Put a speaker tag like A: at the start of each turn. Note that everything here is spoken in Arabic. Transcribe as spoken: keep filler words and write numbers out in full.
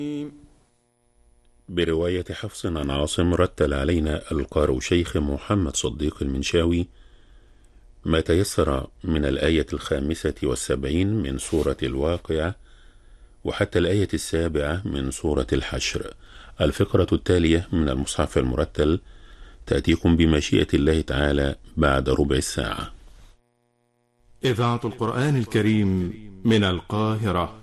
A: برواية حفص عن عاصم رتل علينا القارئ شيخ محمد صديق المنشاوي ما تيسر من الآية الخامسة والسبعين من سورة الواقعة وحتى الآية السابعة من سورة الحشر. الفقرة التالية من المصحف المرتل تأتيكم بمشيئة الله تعالى بعد ربع الساعة.
B: إذاعة القرآن الكريم من القاهرة.